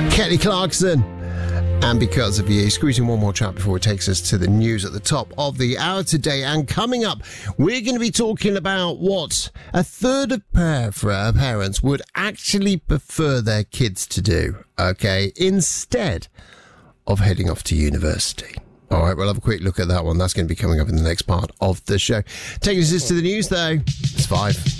Kelly Clarkson. And Because of You. Squeezing one more chat before it takes us to the news at the top of the hour today. And coming up, we're going to be talking about what a third of parents would actually prefer their kids to do, okay, instead of heading off to university. All right, we'll have a quick look at that one. That's going to be coming up in the next part of the show. Taking us to the news, though. It's 5.